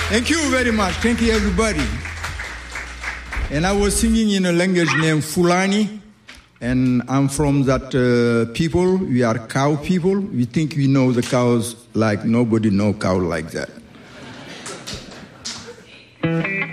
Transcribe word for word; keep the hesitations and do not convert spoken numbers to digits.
Thank you very much. Thank you, everybody. And I was singing in a language named Fulani, and I'm from that uh, people. We are cow people. We think we know the cows like nobody knows cow like that.